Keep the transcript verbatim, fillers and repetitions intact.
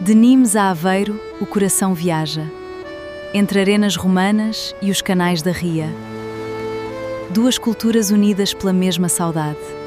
De Nimes a Aveiro, o coração viaja, entre arenas romanas e os canais da Ria. Duas culturas unidas pela mesma saudade.